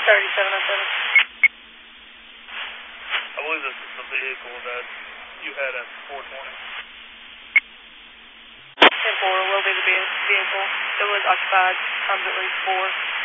I believe this is the vehicle that you had at 420. 10-4 will be the vehicle. It was occupied times at least 4.